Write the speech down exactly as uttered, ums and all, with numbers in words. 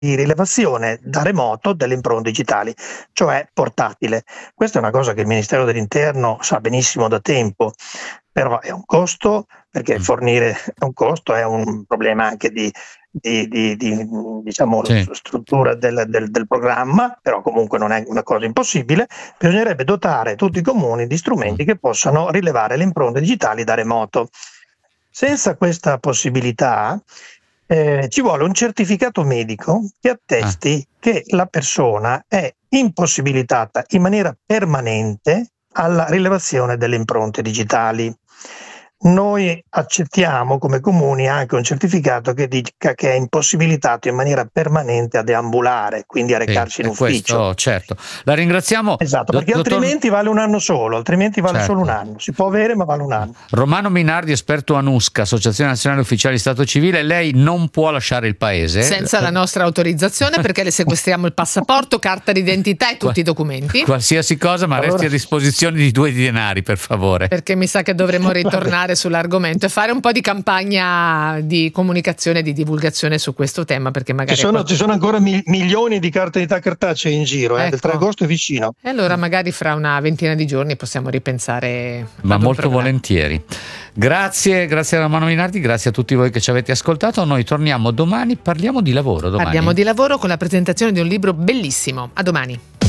di rilevazione da remoto delle impronte digitali, cioè portatile. Questa è una cosa che il Ministero dell'Interno sa benissimo da tempo, però è un costo, perché Mm. fornire è un costo, è un problema anche di, di, di, di diciamo, Sì. struttura del, del, del programma, però comunque non è una cosa impossibile. Bisognerebbe dotare tutti i comuni di strumenti Mm. che possano rilevare le impronte digitali da remoto. Senza questa possibilità eh, ci vuole un certificato medico che attesti che la persona è impossibilitata in maniera permanente alla rilevazione delle impronte digitali. Noi accettiamo come comuni anche un certificato che dica che è impossibilitato in maniera permanente a deambulare, quindi a recarsi Sì, in e ufficio. questo, certo. La ringraziamo. Esatto, do- perché dottor altrimenti vale un anno solo, altrimenti vale Certo. solo un anno. Si può avere, ma vale un anno. Romano Minardi, esperto ANUSCA, Associazione Nazionale Ufficiali di Stato Civile. Lei non può lasciare il paese senza la nostra autorizzazione, perché le sequestriamo il passaporto, carta d'identità e tutti i documenti. Qualsiasi cosa, ma Allora- resti a disposizione di due denari, per favore. Perché mi sa che dovremmo ritornare sull'argomento e fare un po' di campagna di comunicazione e di divulgazione su questo tema, perché magari Ci sono, qualcuno- ci sono ancora mi- milioni di carte d'identità cartacee in giro, eh, Ecco. il tre agosto è vicino. E allora magari fra una ventina di giorni possiamo ripensare Ma ad un molto programma. volentieri. Grazie, grazie a Romano Minardi, grazie a tutti voi che ci avete ascoltato. Noi torniamo domani, parliamo di lavoro domani. Parliamo di lavoro con la presentazione di un libro bellissimo. A domani.